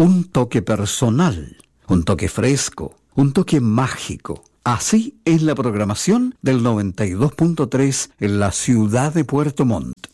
un toque personal, un toque fresco, un toque mágico. Así es la programación del 92.3 en la ciudad de Puerto Montt.